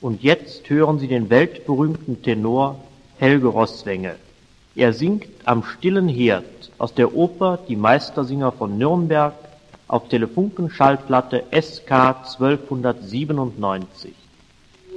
Und jetzt hören Sie den weltberühmten Tenor Helge Roßwenge. Er singt Am stillen Herd aus der Oper Die Meistersinger von Nürnberg auf Telefunken-Schallplatte SK 1297.